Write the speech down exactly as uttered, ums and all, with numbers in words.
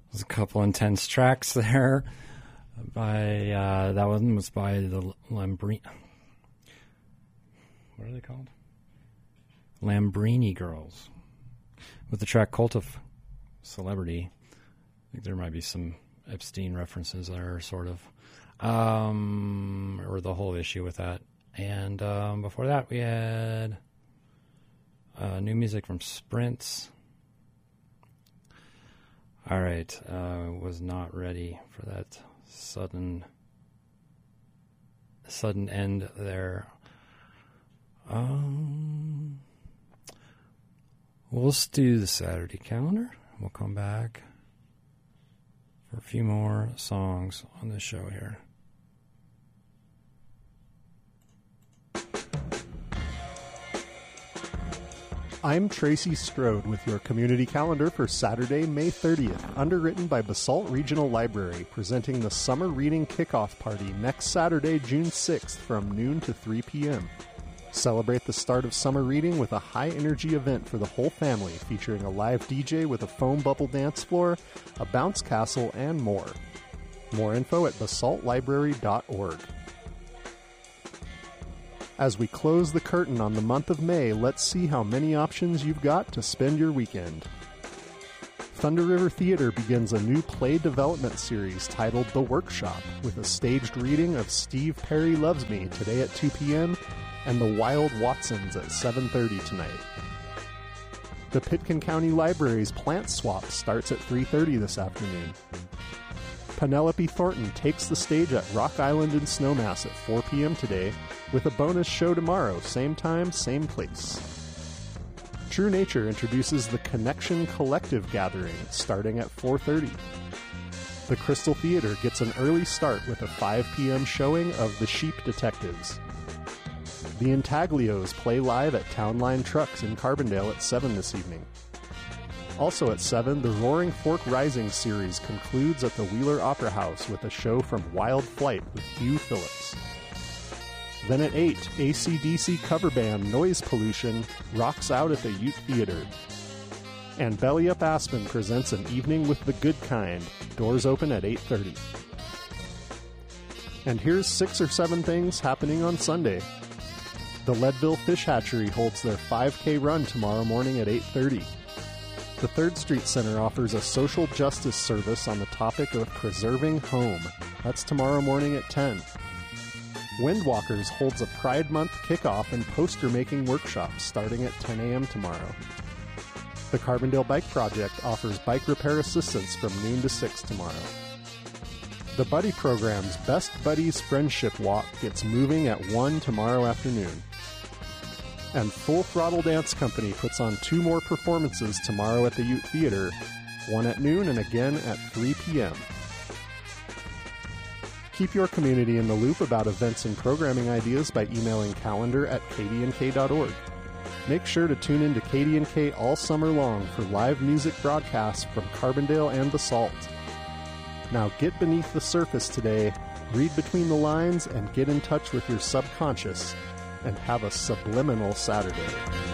There's a couple intense tracks there. By uh, that one was by the Lambrini. What are they called? Lambrini Girls, with the track "Cult of Celebrity." I think there might be some Epstein references there, sort of, um, or the whole issue with that. And um, before that, we had uh, new music from Sprints. All right, uh, was not ready for that sudden, sudden end there. Um, we'll do the Saturday calendar. We'll come back for a few more songs on this show here. I'm Tracy Strode with your community calendar for Saturday, May thirtieth, underwritten by Basalt Regional Library, presenting the Summer Reading Kickoff Party next Saturday, June sixth from noon to three p.m. Celebrate the start of summer reading with a high-energy event for the whole family, featuring a live D J with a foam bubble dance floor, a bounce castle, and more. More info at basalt library dot org. As we close the curtain on the month of May, let's see how many options you've got to spend your weekend. Thunder River Theater begins a new play development series titled The Workshop, with a staged reading of Steve Perry Loves Me today at two p.m. and The Wild Watsons at seven thirty tonight. The Pitkin County Library's Plant Swap starts at three thirty this afternoon. Penelope Thornton takes the stage at Rock Island in Snowmass at four p.m. today, with a bonus show tomorrow, same time, same place. True Nature introduces the Connection Collective Gathering, starting at four thirty. The Crystal Theater gets an early start with a five p.m. showing of The Sheep Detectives. The Intaglios play live at Town Line Trucks in Carbondale at seven this evening. Also at seven, the Roaring Fork Rising series concludes at the Wheeler Opera House with a show from Wild Flight with Hugh Phillips. Then at eight, A C D C cover band Noise Pollution rocks out at the Ute Theater. And Belly Up Aspen presents an evening with the good kind. Doors open at eight thirty. And here's six or seven things happening on Sunday. The Leadville Fish Hatchery holds their five K run tomorrow morning at eight thirty. The Third Street Center offers a social justice service on the topic of preserving home. That's tomorrow morning at ten. Windwalkers holds a Pride Month kickoff and poster-making workshop starting at ten a.m. tomorrow. The Carbondale Bike Project offers bike repair assistance from noon to six tomorrow. The Buddy Program's Best Buddies Friendship Walk gets moving at one tomorrow afternoon. And Full Throttle Dance Company puts on two more performances tomorrow at the Ute Theater, one at noon and again at three p.m. Keep your community in the loop about events and programming ideas by emailing calendar at k d n k dot org. Make sure to tune in to K D N K all summer long for live music broadcasts from Carbondale and Basalt. Now get beneath the surface today, read between the lines, and get in touch with your subconscious, and have a subliminal Saturday.